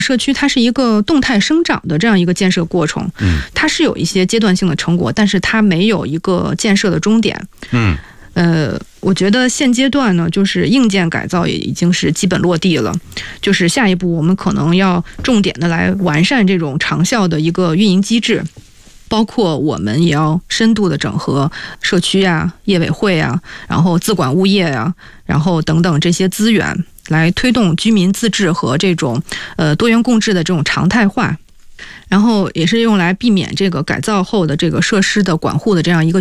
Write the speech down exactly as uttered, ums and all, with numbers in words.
社区它是一个动态生长的这样一个建设过程，嗯，它是有一些阶段性的成果，但是它没有一个建设的终点，嗯，呃，我觉得现阶段呢，就是硬件改造也已经是基本落地了，就是下一步我们可能要重点的来完善这种长效的一个运营机制。包括我们也要深度的整合社区啊、业委会啊，然后自管物业啊，然后等等这些资源，来推动居民自治和这种呃多元共治的这种常态化，然后也是用来避免这个改造后的这个设施的管护的这样一个